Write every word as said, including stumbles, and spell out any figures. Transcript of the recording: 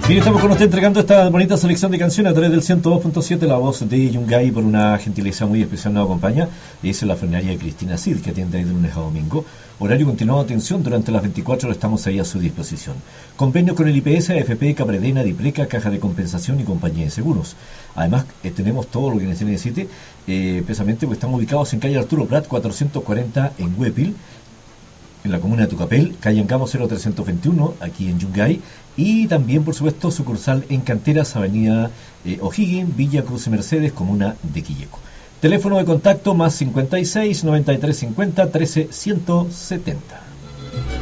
Bien, estamos con usted entregando esta bonita selección de canciones a través del ciento dos punto siete. La voz de Yungay, por una gentileza muy especial, nos acompaña. Es la frenaria Cristina Cid, que atiende ahí de lunes a domingo. Horario continuado de atención durante las veinticuatro horas, estamos ahí a su disposición. Convenio con el I P S, A F P, Capredena, Dipreca, Caja de Compensación y Compañía de Seguros. Además, eh, tenemos todo lo que necesite, eh, precisamente porque estamos ubicados en calle Arturo Prat, cuatrocientos cuarenta en Huepil, en la comuna de Tucapel, calle Ancamo cero trescientos veintiuno, aquí en Yungay, y también, por supuesto, sucursal en Canteras, avenida eh, O'Higgins, Villa Cruz y Mercedes, comuna de Quilleco. Teléfono de contacto más cincuenta y seis, noventa y tres cincuenta, trece ciento setenta.